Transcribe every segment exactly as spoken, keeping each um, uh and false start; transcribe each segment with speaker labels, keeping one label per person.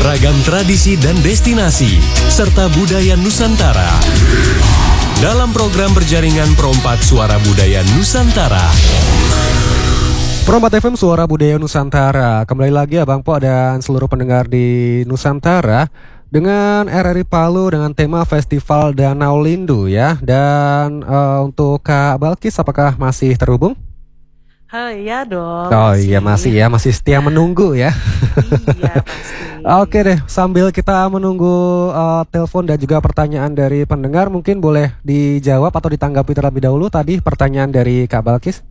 Speaker 1: Beragam tradisi dan destinasi, serta budaya Nusantara. Dalam program berjaringan Perompak Suara Budaya Nusantara.
Speaker 2: Perompak F M Suara Budaya Nusantara. Kembali lagi Abang Po dan seluruh pendengar di Nusantara dengan R R I Palu dengan tema Festival Danau Lindu ya. Dan uh, untuk Kak Balkis apakah masih terhubung?
Speaker 3: Oh iya dong.
Speaker 2: Oh masih. iya masih ya, masih setia menunggu ya.
Speaker 3: Iya pasti.
Speaker 2: Oke deh, sambil kita menunggu uh, telepon dan juga pertanyaan dari pendengar, mungkin boleh dijawab atau ditanggapi terlebih dahulu tadi pertanyaan dari Kak Balkis.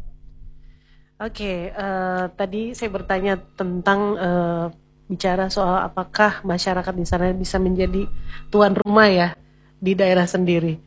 Speaker 3: Oke, uh, tadi saya bertanya tentang uh, bicara soal apakah masyarakat di sana bisa menjadi tuan rumah ya di daerah sendiri.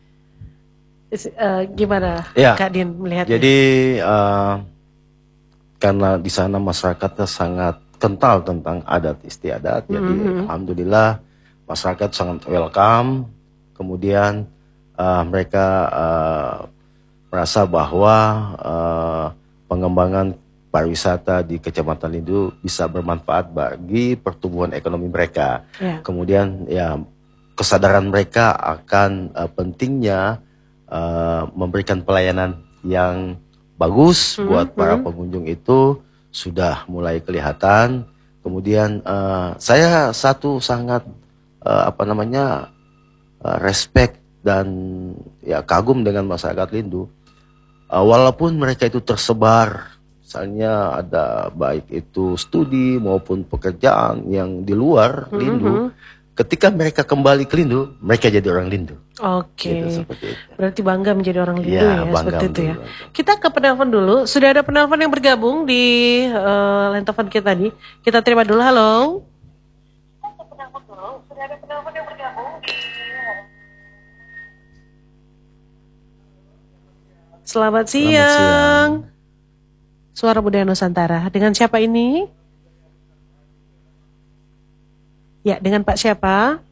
Speaker 3: Uh, gimana
Speaker 4: ya,
Speaker 3: Kak Din melihatnya?
Speaker 4: Jadi uh, karena di sana masyarakatnya sangat kental tentang adat istiadat, mm-hmm. jadi alhamdulillah masyarakat sangat welcome. Kemudian uh, mereka uh, merasa bahwa uh, pengembangan pariwisata di Kecamatan Lindu bisa bermanfaat bagi pertumbuhan ekonomi mereka. Yeah. Kemudian ya kesadaran mereka akan uh, pentingnya uh, memberikan pelayanan yang bagus hmm, buat para hmm. pengunjung itu sudah mulai kelihatan. Kemudian uh, saya satu sangat uh, apa namanya uh, respect dan ya kagum dengan masyarakat Lindu. Uh, walaupun mereka itu tersebar, misalnya ada baik itu studi maupun pekerjaan yang di luar hmm, Lindu. Hmm. Ketika mereka kembali ke Lindu, mereka jadi orang Lindu.
Speaker 3: Oke, gitu, berarti bangga menjadi orang Lindu
Speaker 4: ya,
Speaker 3: ya seperti itu ya. Kita ke penelpon dulu. Sudah ada penelpon yang bergabung di uh, line telepon kita tadi. Kita terima dulu. Halo. Kita penelpon dulu. Sudah ada penelpon yang bergabung di. Selamat siang. Selamat siang. Suara Budaya Nusantara. Dengan siapa ini? Ya, dengan Pak siapa?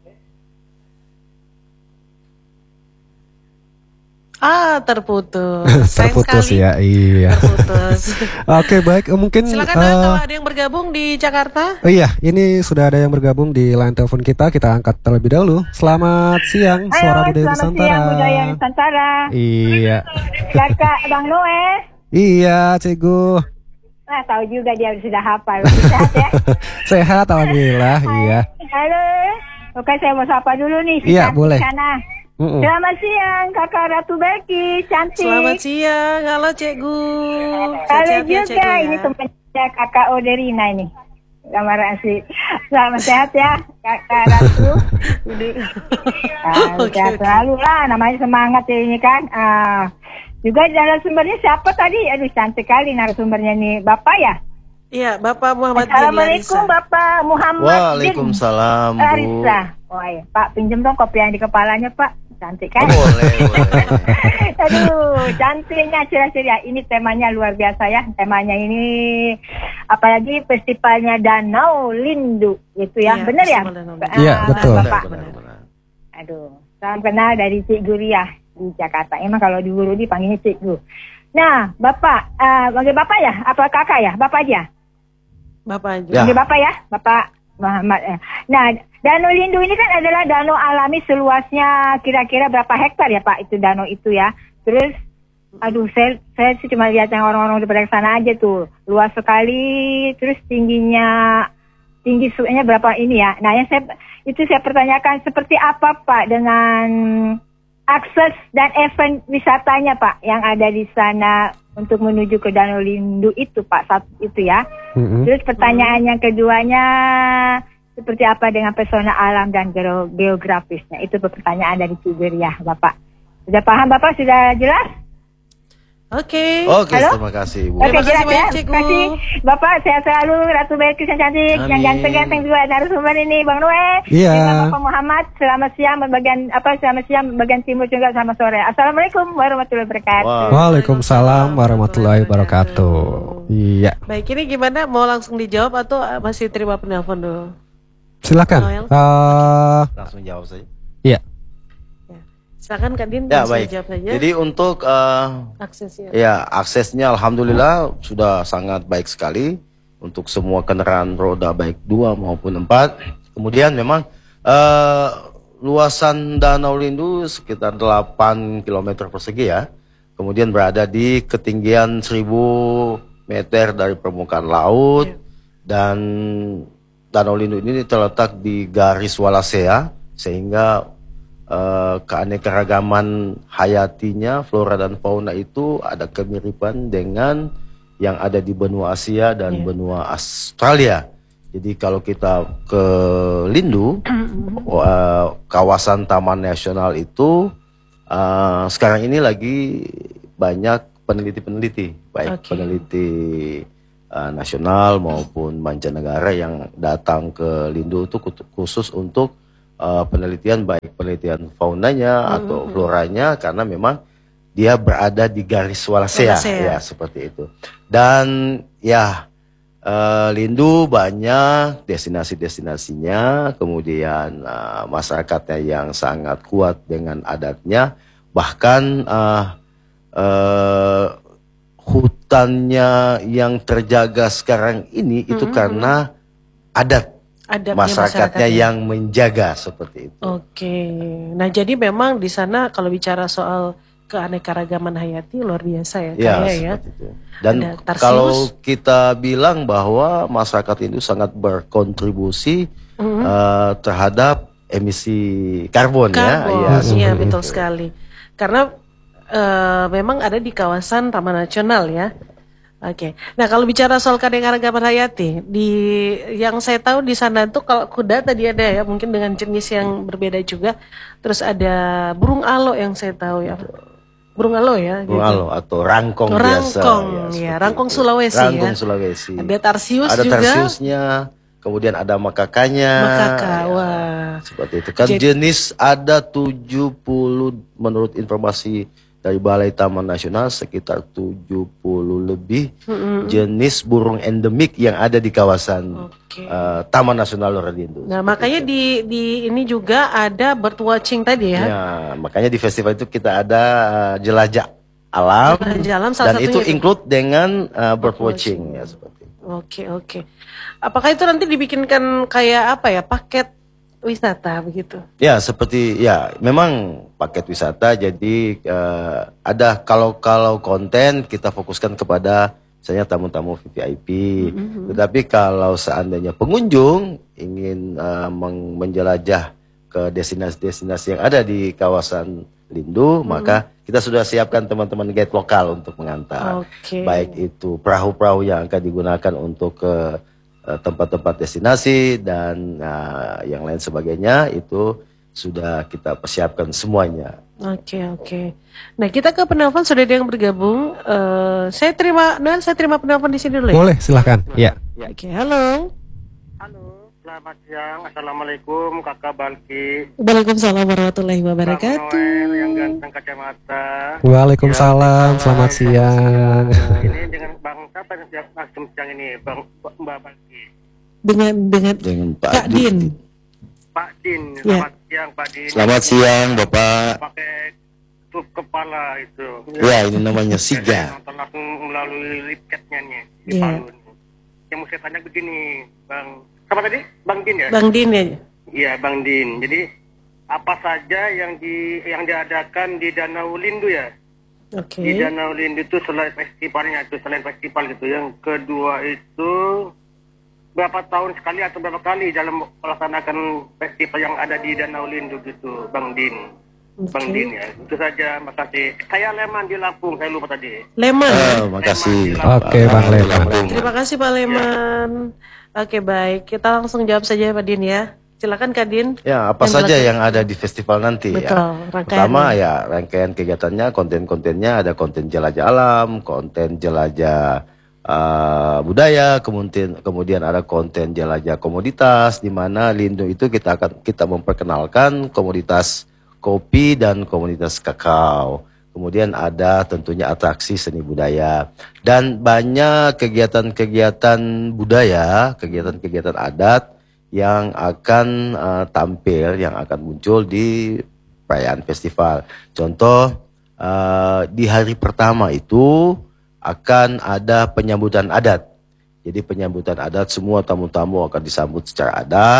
Speaker 3: Ah, terputus.
Speaker 2: Terputus ya, iya.
Speaker 3: Terputus.
Speaker 2: Oke, baik. Mungkin
Speaker 3: silakan uh, kalau ada yang bergabung di Jakarta.
Speaker 2: Oh iya, ini sudah ada yang bergabung di line telepon kita. Kita angkat terlebih dahulu. Selamat siang,
Speaker 5: Ayo,
Speaker 2: Suara Budaya
Speaker 5: selamat
Speaker 2: Nusantara.
Speaker 5: Siang, Budaya Nusantara.
Speaker 2: Iya.
Speaker 5: Kakak Bang Noe.
Speaker 2: Iya, Cikgu.
Speaker 5: Nah, tahu juga dia sudah hafal. Sehat ya?
Speaker 2: Sehat, alhamdulillah. Hai. Iya.
Speaker 5: Halo. Oke, saya mau sapa dulu nih.
Speaker 2: Iya, boleh.
Speaker 5: Sana. Mm-mm. Selamat siang, Kakak Ratu Belkis, cantik.
Speaker 3: Selamat siang, halo Cikgu.
Speaker 5: Halo juga, ya, ini temannya Kakak Oderina ini. Gambar asli. Selamat sehat ya, Kakak Ratu. Nah, okay, sehat selalu lah, namanya semangat ya ini kan. Uh, juga narasumbernya siapa tadi? Aduh, cantik kali narasumbernya nih, Bapak ya?
Speaker 3: Iya, Bapak Muhammad.
Speaker 5: Assalamualaikum Bapak Muhammad.
Speaker 4: Waalaikumsalam, Bu.
Speaker 5: Larissa. Oh, iya. Pak, pinjem dong kopi yang di kepalanya, Pak. Cantik kan?
Speaker 4: Oh, boleh, boleh.
Speaker 5: Aduh, cantiknya ceria-ceria. Ini temanya luar biasa ya. Temanya ini apalagi festivalnya Danau Lindu gitu ya. ya benar ya?
Speaker 2: Iya, uh, betul.
Speaker 5: Bapak. Benar, benar. Aduh, salam kenal dari Cik Guria di Jakarta. Emang kalau di Guru dipanggilnya Cik Gu. Nah, Bapak, uh, manggil Bapak ya? Apa Kakak ya? Bapak aja?
Speaker 3: Bapak aja.
Speaker 5: Ya. Manggil Bapak ya? Bapak Muhammad. Nah, Danau Lindu ini kan adalah danau alami seluasnya kira-kira berapa hektar ya Pak itu danau itu ya. Terus, aduh saya saya sih cuma lihat yang orang-orang di pada sana aja tuh. Luas sekali, terus tingginya, tinggi suhunya berapa ini ya. Nah yang saya, itu saya pertanyakan seperti apa Pak dengan akses dan event wisatanya Pak yang ada di sana untuk menuju ke Danau Lindu itu Pak, satu itu ya. Mm-hmm. Terus pertanyaan yang keduanya seperti apa dengan pesona alam dan geografisnya? Itu pertanyaan dari Ciberia Bapak. Sudah paham Bapak? Sudah jelas?
Speaker 3: Oke.
Speaker 4: Okay. Oke, okay,
Speaker 5: terima
Speaker 4: kasih Bu.
Speaker 5: Oke, okay, jelas ya. Terima kasih Bapak, sehat selalu, Ratu Belkis yang cantik, Amin. Yang ganteng-ganteng juga narasumber ini Bang Noe.
Speaker 2: Iya. Yeah.
Speaker 5: Bapak Muhammad, selamat siang bagian apa selamat siang bagian timur juga sama sore. Assalamualaikum warahmatullahi wabarakatuh.
Speaker 2: Wow. Waalaikumsalam warahmatullahi wabarakatuh. Iya.
Speaker 3: Baik, ini gimana? Mau langsung dijawab atau masih terima penelpon dulu?
Speaker 2: Silakan. Uh,
Speaker 4: langsung jawab saja.
Speaker 2: Iya.
Speaker 3: Silakan Kak Din,
Speaker 4: ya, baik. Jawab saja. Jadi untuk uh, aksesnya. Ya, aksesnya alhamdulillah sudah sangat baik sekali untuk semua kendaraan roda baik dua maupun empat. Kemudian memang uh, luasan Danau Lindu sekitar delapan kilometer persegi ya. Kemudian berada di ketinggian seribu meter dari permukaan laut. Yeah. Dan Danau Lindu ini terletak di garis Wallacea, sehingga uh, keanekaragaman hayatinya, flora dan fauna itu ada kemiripan dengan yang ada di benua Asia dan yeah. benua Australia. Jadi kalau kita ke Lindu, uh, kawasan Taman Nasional itu uh, sekarang ini lagi banyak peneliti-peneliti, baik okay. peneliti uh, nasional maupun mancanegara yang datang ke Lindu itu khusus untuk uh, penelitian, baik penelitian faunanya mm-hmm. atau floranya, karena memang dia berada di garis Wallacea, ya seperti itu. Dan ya. Uh, Lindu banyak destinasi-destinasinya, kemudian uh, masyarakatnya yang sangat kuat dengan adatnya, bahkan uh, uh, hutannya yang terjaga sekarang ini itu mm-hmm. karena adat Adabnya masyarakatnya, masyarakatnya yang menjaga seperti itu.
Speaker 3: Oke, nah jadi memang di sana kalau bicara soal keanekaragaman hayati luar biasa ya,
Speaker 4: ya,
Speaker 3: kaya ya.
Speaker 4: Itu. Dan kalau kita bilang bahwa masyarakat itu sangat berkontribusi mm-hmm. uh, terhadap emisi karbon, karbon ya.
Speaker 3: Iya, ya, betul sekali. Karena uh, memang ada di kawasan Taman Nasional ya. Oke. Nah, kalau bicara soal keanekaragaman hayati, di yang saya tahu di sana itu kalau kuda tadi ada ya, mungkin dengan jenis yang berbeda juga. Terus ada burung alo yang saya tahu ya. Burung alo ya,
Speaker 4: burung
Speaker 3: gitu.
Speaker 4: alo atau rangkong,
Speaker 3: rangkong
Speaker 4: biasa.
Speaker 3: Ya, rangkong Sulawesi
Speaker 4: rangkong
Speaker 3: ya.
Speaker 4: Sulawesi.
Speaker 3: Ada tarsius
Speaker 4: ada
Speaker 3: juga.
Speaker 4: Ada tarsiusnya, kemudian ada makakanya.
Speaker 3: Makaka,
Speaker 4: ya,
Speaker 3: wah.
Speaker 4: Seperti itu. Kan Jadi, jenis ada tujuh puluh menurut informasi dari Balai Taman Nasional sekitar tujuh puluh lebih mm-hmm. jenis burung endemik yang ada di kawasan okay. uh, Taman Nasional Lindu.
Speaker 3: Nah, makanya itu. di di ini juga ada bird watching tadi ya.
Speaker 4: Ya, makanya di festival itu kita ada uh, jelajah alam,
Speaker 3: jelajah alam
Speaker 4: dan itu include dengan uh, bird watching, watching ya seperti itu.
Speaker 3: Oke, okay, oke. Okay. Apakah itu nanti dibikinkan kayak apa ya, paket wisata begitu?
Speaker 4: Ya, seperti ya memang paket wisata. Jadi uh, ada kalau kalau konten kita fokuskan kepada misalnya tamu-tamu V V I P. Mm-hmm. Tetapi kalau seandainya pengunjung ingin uh, menjelajah ke destinasi-destinasi yang ada di kawasan Lindu, mm-hmm. maka kita sudah siapkan teman-teman guide lokal untuk mengantar. Okay. Baik itu perahu-perahu yang akan digunakan untuk ke uh, tempat-tempat destinasi dan uh, yang lain sebagainya, itu sudah kita persiapkan semuanya.
Speaker 3: Oke, okay, oke. Okay. Nah, kita ke penelpon, sudah ada yang bergabung. Uh, saya terima, Noel, saya terima penelpon di sini dulu ya.
Speaker 2: Boleh, silahkan. Ya.
Speaker 3: Oke, okay, halo.
Speaker 6: Halo, selamat siang. Assalamualaikum, Kakak Balki.
Speaker 3: Waalaikumsalam warahmatullahi wabarakatuh.
Speaker 6: Noel yang ganteng kacamata.
Speaker 2: Waalaikumsalam, ya, selamat siang.
Speaker 6: Ini dengan Bang siapa yang langsung siang ini, Bang Mbak Balki.
Speaker 3: Dengan dengan,
Speaker 4: dengan Pak
Speaker 3: Kak Din.
Speaker 4: Din.
Speaker 6: Pak Din,
Speaker 3: Ya.
Speaker 6: selamat siang Pak Din.
Speaker 4: Selamat siang Bapak.
Speaker 6: Pakai tutup kepala itu.
Speaker 4: Ya, ini namanya siga.
Speaker 6: Nonton langsung melalui lipcatnya nih di
Speaker 3: Ya.
Speaker 6: Palu. Yang mau saya tanya begini, Bang. Siapa tadi? Bang Din ya?
Speaker 3: Bang Din ya.
Speaker 6: Iya, Bang Din. Jadi apa saja yang di yang diadakan di Danau Lindu ya?
Speaker 3: Oke.
Speaker 6: Di Danau Lindu itu selain festivalnya itu selain festival gitu. Yang kedua itu berapa tahun sekali atau berapa kali dalam melaksanakan festival yang ada di Danau Lindu gitu, Bang Din. Okay. Bang Din ya. Itu saja, makasih. Saya Leman di Lampung, saya lupa tadi.
Speaker 3: Leman.
Speaker 4: Oh, makasih.
Speaker 2: Oke, Bang Leman.
Speaker 3: Terima kasih Pak Leman. Ya. Oke, baik. Kita langsung jawab saja Pak Din ya. Silakan Kak Din.
Speaker 4: Ya, apa yang saja berlaku yang ada di festival nanti.
Speaker 3: Betul,
Speaker 4: ya.
Speaker 3: Rangkaian.
Speaker 4: Pertama ya, rangkaian kegiatannya, konten-kontennya ada konten jelajah alam, konten jelajah Uh, budaya, kemudian kemudian ada konten jelajah komoditas, di mana Lindu itu kita akan kita memperkenalkan komoditas kopi dan komoditas kakao. Kemudian ada tentunya atraksi seni budaya dan banyak kegiatan-kegiatan budaya, kegiatan-kegiatan adat yang akan uh, tampil, yang akan muncul di perayaan festival. Contoh uh, di hari pertama itu akan ada penyambutan adat. Jadi penyambutan adat, semua tamu-tamu akan disambut secara adat.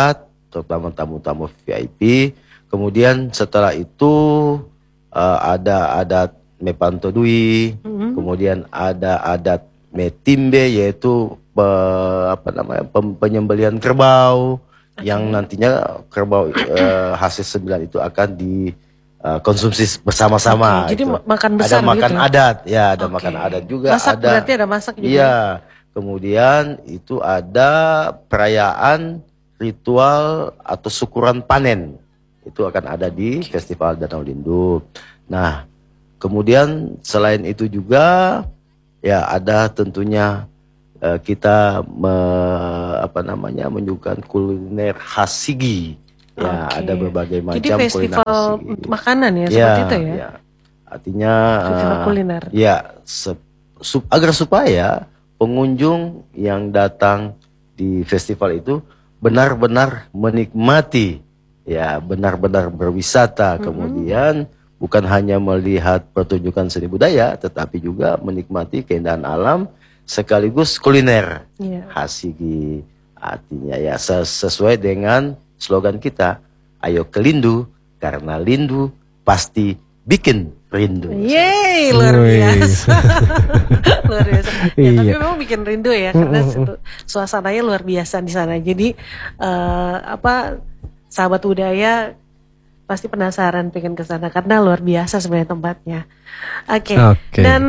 Speaker 4: terutama tamu-tamu V I P. Kemudian setelah itu uh, ada adat Mepantodui, mm-hmm. kemudian ada adat Metimbe, yaitu pe, apa namanya pem, penyembelihan kerbau, okay. yang nantinya kerbau uh, hasil sembilan itu akan dikonsumsi uh, bersama-sama.
Speaker 3: Okay, jadi
Speaker 4: itu.
Speaker 3: makan besar
Speaker 4: ada makan
Speaker 3: gitu?
Speaker 4: adat, ya ada
Speaker 3: okay.
Speaker 4: makan adat juga.
Speaker 3: Masak
Speaker 4: ada,
Speaker 3: berarti ada masak juga?
Speaker 4: Iya, kemudian itu ada perayaan ritual atau syukuran panen. Itu akan ada di okay. Festival Danau Lindu. Nah, kemudian selain itu juga ya ada tentunya uh, kita me, apa namanya menyuguhkan kuliner khas Sigi. Ya, okay. ada berbagai macam kuliner. Jadi
Speaker 3: festival makanan ya,
Speaker 4: ya
Speaker 3: seperti itu ya.
Speaker 4: ya. Artinya
Speaker 3: festival uh, kuliner.
Speaker 4: Ya, se, sup, agar supaya pengunjung yang datang di festival itu benar-benar menikmati, ya benar-benar berwisata, mm-hmm. kemudian bukan hanya melihat pertunjukan seni budaya, tetapi juga menikmati keindahan alam sekaligus kuliner yeah. khas Sigi. Artinya ya sesuai dengan slogan kita, ayo ke Lindu, karena Lindu pasti bikin rindu.
Speaker 3: Yeay, luar biasa. Luar biasa. Ya, tapi memang bikin rindu ya, karena suasananya luar biasa di sana. Jadi uh, apa sahabat budaya pasti penasaran pengen ke sana karena luar biasa sebenarnya tempatnya. Oke. Okay. Okay. Dan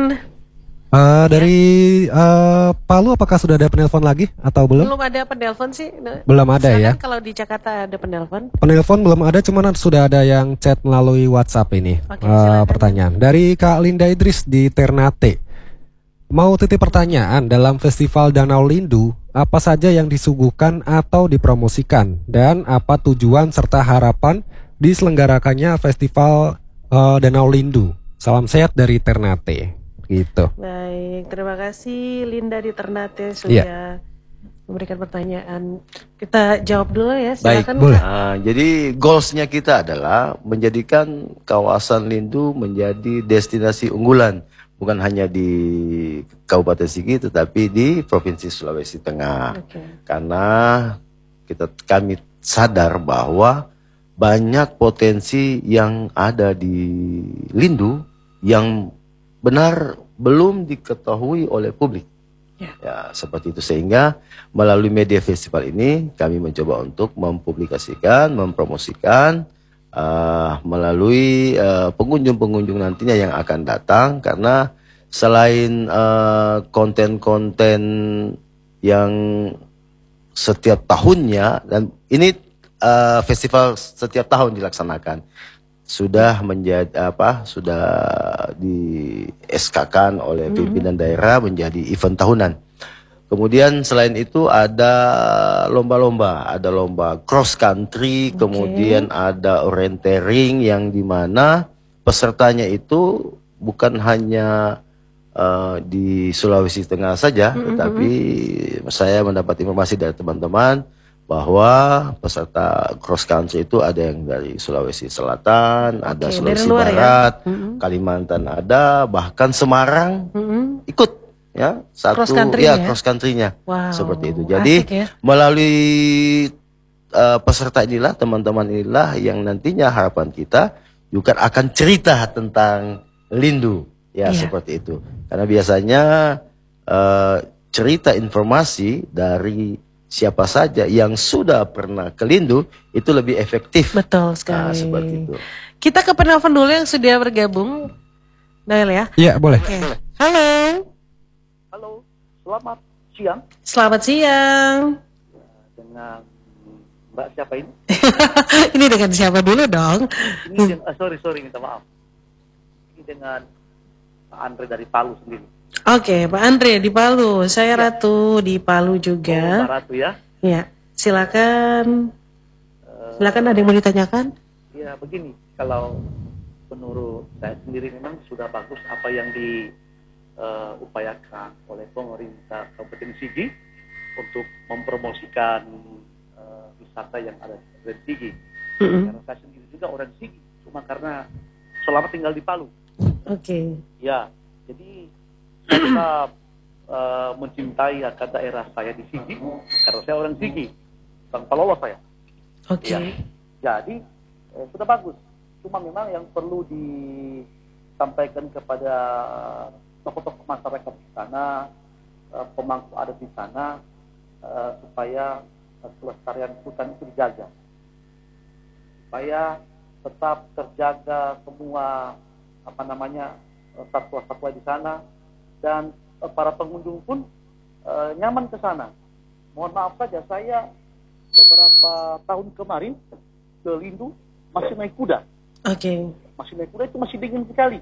Speaker 2: Uh, dari uh, Palu apakah sudah ada penelpon lagi atau belum?
Speaker 3: Belum ada penelpon sih.
Speaker 2: Belum ada ya.
Speaker 3: Kalau di Jakarta ada penelpon.
Speaker 2: Penelpon belum ada, cuman sudah ada yang chat melalui WhatsApp ini. Okay, uh, pertanyaan dari Kak Linda Idris di Ternate. Mau titip pertanyaan, dalam Festival Danau Lindu apa saja yang disuguhkan atau dipromosikan dan apa tujuan serta harapan diselenggarakannya Festival uh, Danau Lindu? Salam sehat dari Ternate. Gitu.
Speaker 3: Baik, terima kasih Linda di Ternate sudah yeah. memberikan pertanyaan. Kita jawab dulu ya, silakan.
Speaker 4: Baik, boleh. Uh, jadi goalsnya kita adalah menjadikan kawasan Lindu menjadi destinasi unggulan, bukan hanya di Kabupaten Sigi, tetapi di Provinsi Sulawesi Tengah. Okay. Karena kita kami sadar bahwa banyak potensi yang ada di Lindu yang benar belum diketahui oleh publik. Ya. Ya, seperti itu, sehingga melalui media festival ini kami mencoba untuk mempublikasikan, mempromosikan uh, melalui uh, pengunjung-pengunjung nantinya yang akan datang, karena selain uh, konten-konten yang setiap tahunnya, dan ini uh, festival setiap tahun dilaksanakan, sudah menjadi apa sudah di S K-kan oleh pimpinan mm-hmm. daerah menjadi event tahunan. Kemudian selain itu ada lomba-lomba, ada lomba cross country, okay. kemudian ada orienteering yang dimana pesertanya itu bukan hanya uh, di Sulawesi Tengah saja, mm-hmm. tetapi saya mendapat informasi dari teman-teman bahwa peserta cross country itu ada yang dari Sulawesi Selatan, ada okay, Sulawesi Barat, ya? mm-hmm. Kalimantan ada, bahkan Semarang mm-hmm. ikut ya satu cross country ya, ya cross country-nya. Wow, seperti itu. Jadi ya? melalui uh, peserta inilah, teman-teman inilah yang nantinya harapan kita juga akan cerita tentang Lindu ya, yeah. seperti itu. Karena biasanya uh, cerita informasi dari siapa saja yang sudah pernah ke Lindu itu lebih efektif.
Speaker 3: Betul sekali.
Speaker 4: Nah, seperti itu.
Speaker 3: Kita ke penelpon dulu yang sudah bergabung. Nail ya?
Speaker 2: Iya, boleh.
Speaker 3: Okay. Halo.
Speaker 7: Halo, selamat siang.
Speaker 3: Selamat siang.
Speaker 7: Dengan Mbak siapa ini?
Speaker 3: Ini dengan siapa dulu dong?
Speaker 7: Ini dengan, uh, sorry, sorry, minta maaf. Ini dengan Pak Andre dari Palu sendiri.
Speaker 3: Oke, Pak Andre di Palu. Saya ya. Ratu di Palu juga.
Speaker 7: Oh, Mbak Ratu ya?
Speaker 3: Iya, silakan. Uh, silakan, ada yang mau ditanyakan?
Speaker 7: Ya, begini. Kalau menurut saya sendiri memang sudah bagus apa yang diupayakan uh, oleh pemerintah Kabupaten Sigi untuk mempromosikan uh, wisata yang ada di Sigi. Mm-hmm. Karena saya sendiri juga orang Sigi, cuma karena selama tinggal di Palu.
Speaker 3: Oke. Okay.
Speaker 7: Ya, jadi saya uh, mencintai akan daerah saya di Sigi karena saya orang Sigi, Bang Palolo saya.
Speaker 3: Oke.
Speaker 7: Ya. Jadi eh, sudah bagus. Cuma memang yang perlu disampaikan kepada tokoh-tokoh masyarakat di sana, eh, pemangku adat di sana, eh, supaya eh, kelestarian hutan itu dijaga, supaya tetap terjaga semua apa namanya eh, satwa-satwa di sana, dan eh, para pengunjung pun eh, nyaman ke sana. Mohon maaf saja, saya beberapa tahun kemarin ke Lindu masih naik kuda.
Speaker 3: Oke. Okay.
Speaker 7: Masih naik kuda itu masih dingin sekali.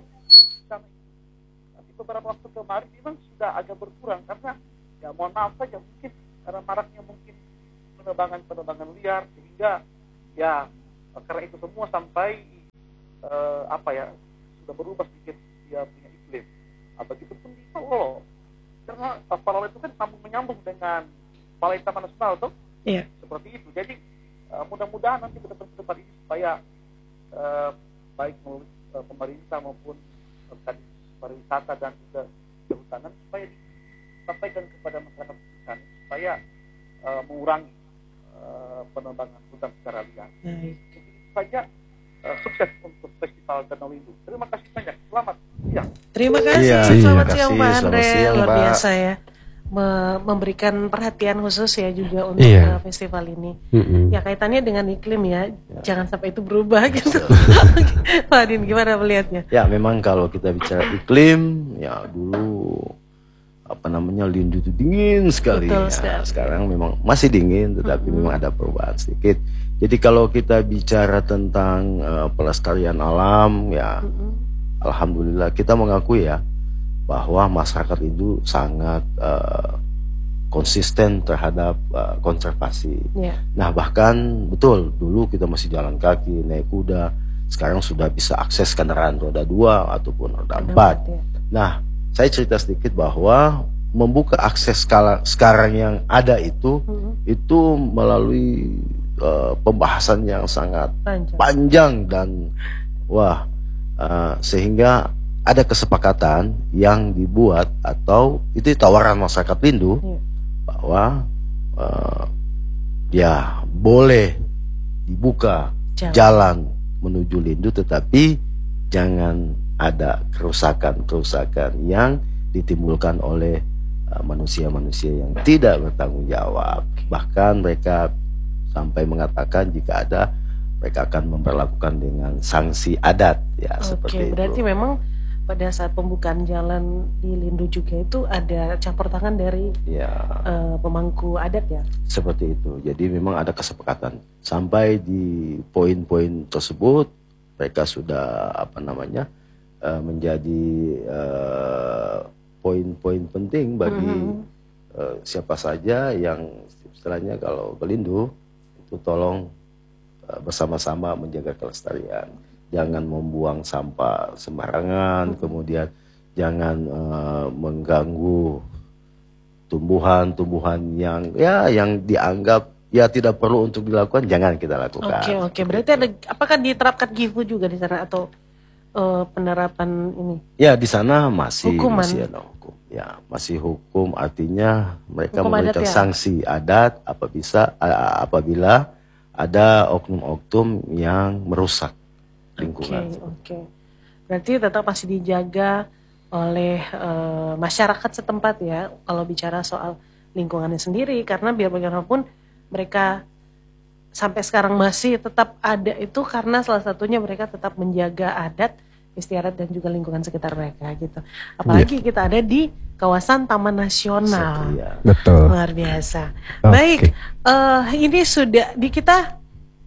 Speaker 7: Tapi beberapa waktu kemarin memang sudah agak berkurang karena ya mohon maaf saja mungkin karena maraknya mungkin penerbangan-penerbangan liar, sehingga ya karena itu semua sampai uh, apa ya sudah berubah sedikit dia punya iklim. Nah, begitupun di Palolo, karena uh, Palolo itu kan sambung menyambung dengan Balai Taman Nasional tuh.
Speaker 3: Iya.
Speaker 7: Seperti itu. Jadi uh, mudah-mudahan nanti ke depan ini supaya uh, baik melalui uh, pemerintah maupun uh, pariwisata dan juga kehutanan supaya disampaikan kepada masyarakat hutan supaya uh, mengurangi uh, penebangan hutan secara liar.
Speaker 3: Baik.
Speaker 7: Mungkin itu saja. Uh, sukses untuk Festival Danau Lindu. Terima kasih banyak. Selamat siang.
Speaker 3: Terima kasih.
Speaker 4: Iya,
Speaker 3: Selamat
Speaker 4: terima
Speaker 3: siang
Speaker 4: kasih.
Speaker 3: Pak
Speaker 4: Selamat
Speaker 3: Andre.
Speaker 4: siang,
Speaker 3: Luar
Speaker 4: Pak.
Speaker 3: biasa ya. Me- memberikan perhatian khusus ya juga untuk
Speaker 2: Iya.
Speaker 3: uh, festival ini.
Speaker 2: Mm-mm.
Speaker 3: Ya kaitannya dengan iklim ya. Jangan sampai itu berubah gitu. Pak Adin gimana melihatnya?
Speaker 4: Ya memang kalau kita bicara iklim, ya dulu apa namanya Lindu itu dingin sekali.
Speaker 3: Betul
Speaker 4: Ya,
Speaker 3: sekali.
Speaker 4: sekarang memang masih dingin, tetapi
Speaker 3: Mm-hmm.
Speaker 4: memang ada perubahan sedikit. Jadi kalau kita bicara tentang uh, pelestarian alam, ya
Speaker 3: Mm-mm.
Speaker 4: alhamdulillah kita mengakui ya bahwa masyarakat itu sangat uh, konsisten terhadap uh, konservasi.
Speaker 3: Ya.
Speaker 4: Nah bahkan betul dulu kita masih jalan kaki, naik kuda, sekarang sudah bisa akses kendaraan roda dua ataupun roda empat.
Speaker 3: Ya.
Speaker 4: Nah saya cerita sedikit bahwa membuka akses skala, sekarang yang ada itu
Speaker 3: Mm-mm.
Speaker 4: itu melalui uh, pembahasan yang sangat
Speaker 3: Panjang.
Speaker 4: panjang dan wah uh, sehingga ada kesepakatan yang dibuat atau itu tawaran masyarakat Lindu
Speaker 3: Ya.
Speaker 4: bahwa uh, ya boleh dibuka
Speaker 3: Jalan.
Speaker 4: jalan menuju Lindu, tetapi jangan ada kerusakan-kerusakan yang ditimbulkan oleh uh, manusia-manusia yang tidak bertanggung jawab. Bahkan mereka sampai mengatakan jika ada mereka akan memperlakukan dengan sanksi adat ya.
Speaker 3: Oke,
Speaker 4: Seperti
Speaker 3: berarti
Speaker 4: itu.
Speaker 3: memang pada saat pembukaan jalan di Lindu juga itu ada campur tangan dari
Speaker 4: Ya,
Speaker 3: eh, pemangku adat ya.
Speaker 4: seperti itu. Jadi memang ada kesepakatan. Sampai di poin-poin tersebut mereka sudah apa namanya uh, menjadi uh, poin-poin penting bagi
Speaker 3: Mhm.
Speaker 4: uh, siapa saja yang istilahnya kalau ke Lindu itu tolong uh, bersama-sama menjaga kelestarian. Jangan membuang sampah sembarangan, kemudian jangan uh, mengganggu tumbuhan-tumbuhan yang ya yang dianggap ya tidak perlu untuk dilakukan, jangan kita lakukan.
Speaker 3: Oke oke, berarti ada apakah diterapkan gifu juga di sana atau eh, penerapan ini?
Speaker 4: Ya di sana masih
Speaker 3: Hukuman.
Speaker 4: masih ada hukum. Ya masih hukum, artinya mereka
Speaker 3: Hukum adat
Speaker 4: memberikan
Speaker 3: ya?
Speaker 4: sanksi adat apabila apabila ada oknum-oknum yang merusak
Speaker 3: Oke
Speaker 4: lingkungan.
Speaker 3: oke, berarti tetap masih dijaga oleh eh, masyarakat setempat ya kalau bicara soal lingkungannya sendiri, karena biar bagaimanapun mereka sampai sekarang masih tetap ada itu karena salah satunya mereka tetap menjaga adat, istiadat dan juga lingkungan sekitar mereka gitu. Apalagi kita ada di kawasan Taman Nasional.
Speaker 4: Satria.
Speaker 2: Betul.
Speaker 3: Luar biasa.
Speaker 2: Oke.
Speaker 3: Baik, eh, ini sudah di kita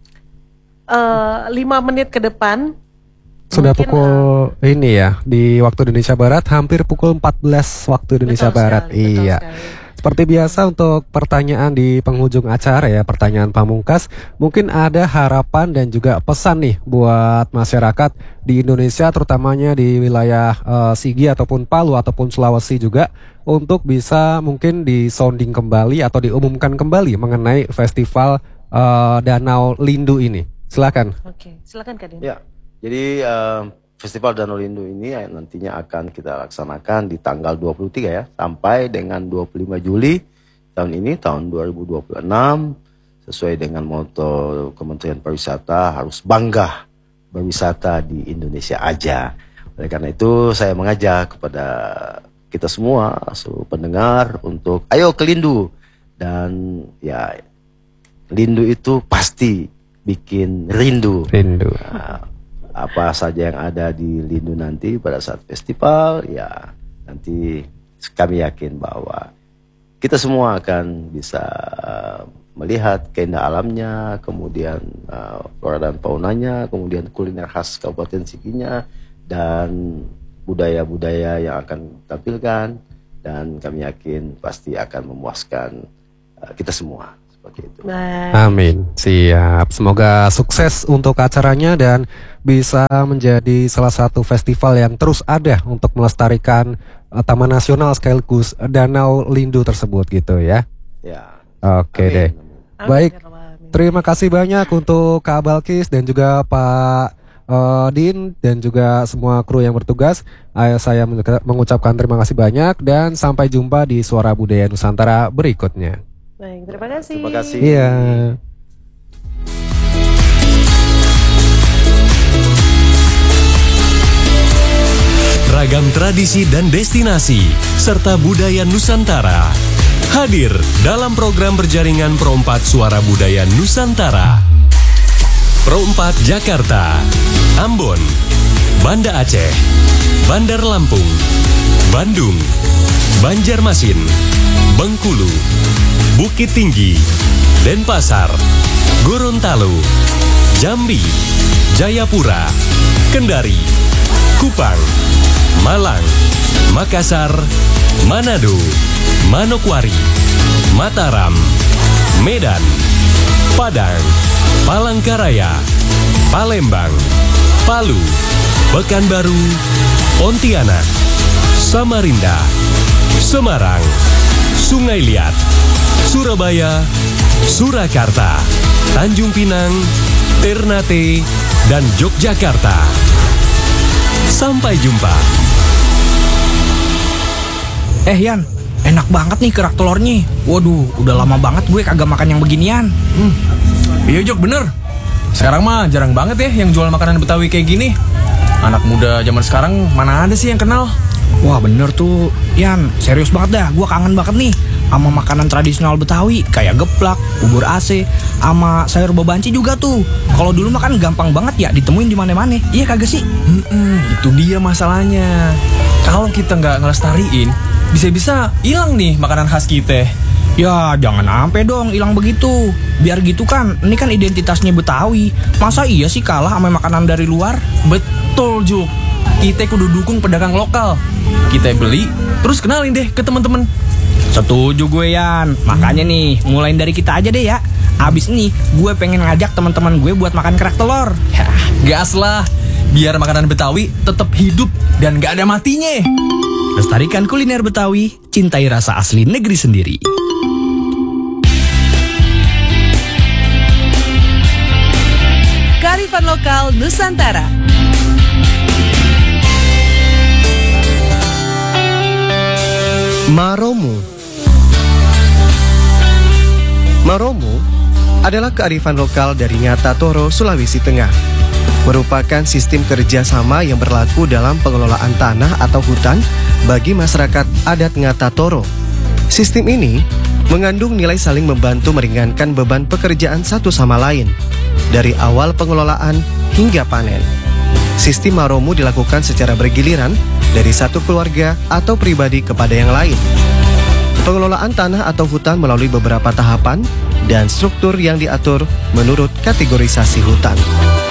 Speaker 3: eh, lima menit ke depan.
Speaker 2: Sudah
Speaker 3: Mungkin,
Speaker 2: pukul ini ya di waktu Indonesia Barat, hampir pukul empat belas waktu Indonesia
Speaker 3: Betul
Speaker 2: Barat.
Speaker 3: sekali, betul
Speaker 2: Iya.
Speaker 3: sekali.
Speaker 2: Seperti biasa untuk pertanyaan di penghujung acara ya, pertanyaan pamungkas, mungkin ada harapan dan juga pesan nih buat masyarakat di Indonesia, terutamanya di wilayah eh, Sigi ataupun Palu ataupun Sulawesi juga, untuk bisa mungkin disounding kembali atau diumumkan kembali mengenai festival eh, Danau Lindu ini. Silakan.
Speaker 3: Oke, silakan Kak Den.
Speaker 4: Ya, jadi eh, Festival Danau Lindu ini eh, nantinya akan kita laksanakan di tanggal dua puluh tiga ya, sampai dengan dua puluh lima Juli tahun ini, tahun dua ribu dua puluh enam, sesuai dengan moto Kementerian Pariwisata, harus bangga berwisata di Indonesia aja. Oleh karena itu saya mengajak kepada kita semua, seluruh pendengar, untuk ayo ke Lindu. Dan ya, Lindu itu pasti bikin rindu.
Speaker 2: Rindu.
Speaker 4: Nah, apa saja yang ada di Lindu nanti pada saat festival, ya nanti kami yakin bahwa kita semua akan bisa melihat keindahan alamnya, kemudian uh, flora dan faunanya, kemudian kuliner khas Kabupaten Siginya, dan budaya-budaya yang akan ditampilkan, dan kami yakin pasti akan memuaskan uh, kita semua. Seperti itu.
Speaker 2: Amin. Siap. Semoga sukses untuk acaranya dan bisa menjadi salah satu festival yang terus ada untuk melestarikan uh, Taman Nasional sekaligus Danau Lindu tersebut gitu ya.
Speaker 4: Ya.
Speaker 2: Oke deh. Baik. Terima kasih banyak untuk Kak Balkis dan juga Pak uh, Din dan juga semua kru yang bertugas. Uh, saya mengucapkan terima kasih banyak dan sampai jumpa di Suara Budaya Nusantara berikutnya.
Speaker 3: Baik, terima kasih.
Speaker 4: Terima kasih.
Speaker 2: Iya.
Speaker 1: Ragam tradisi dan destinasi serta budaya Nusantara hadir dalam program berjaringan Pro empat Suara Budaya Nusantara. Pro empat Jakarta, Ambon, Banda Aceh, Bandar Lampung, Bandung, Banjarmasin, Bengkulu, Bukit Tinggi, Denpasar, Gorontalo, Jambi, Jayapura, Kendari, Kupang, Malang, Makassar, Manado, Manokwari, Mataram, Medan, Padang, Palangkaraya, Palembang, Palu, Pekanbaru, Pontianak, Samarinda, Semarang, Sungai Liat, Surabaya, Surakarta, Tanjung Pinang, Ternate, dan Yogyakarta. Sampai jumpa.
Speaker 8: Eh Yan, enak banget nih kerak telurnya. Waduh, udah lama banget gue kagak makan yang beginian.
Speaker 9: Hmm. Iya Jok, bener. Sekarang mah jarang banget ya yang jual makanan Betawi kayak gini. Anak muda zaman sekarang mana ada sih yang kenal?
Speaker 8: Wah bener tuh Yan, serius banget dah. Gue kangen banget nih sama makanan tradisional Betawi kayak geplak, bubur A C, sama sayur bebanci juga tuh. Kalau dulu makan gampang banget ya ditemuin di mana-mana. Iya kagak sih?
Speaker 9: Mm-mm, itu dia masalahnya. Kalau kita nggak ngelestariin, bisa-bisa hilang nih makanan khas kita.
Speaker 8: Ya jangan ampe dong hilang begitu. Biar gitu kan, ini kan identitasnya Betawi. Masa iya sih kalah sama makanan dari luar?
Speaker 9: Betul Juk. Kita kudu dukung pedagang lokal. Kita beli, terus kenalin deh ke teman-teman.
Speaker 8: Setuju gue Yan. Makanya nih, mulain dari kita aja deh ya. Abis ini gue pengen ngajak teman-teman gue buat makan kerak telur.
Speaker 9: Ya, gas lah. Biar makanan Betawi tetap hidup dan gak ada matinya.
Speaker 8: Lestarikan kuliner Betawi, cintai rasa asli negeri sendiri.
Speaker 10: Kearifan lokal Nusantara.
Speaker 11: Maromu. Maromu adalah kearifan lokal dari Ngata Toro, Sulawesi Tengah. Merupakan sistem kerjasama yang berlaku dalam pengelolaan tanah atau hutan bagi masyarakat adat Ngata Toro. Sistem ini mengandung nilai saling membantu meringankan beban pekerjaan satu sama lain, dari awal pengelolaan hingga panen. Sistem Maromu dilakukan secara bergiliran dari satu keluarga atau pribadi kepada yang lain. Pengelolaan tanah atau hutan melalui beberapa tahapan dan struktur yang diatur menurut kategorisasi hutan.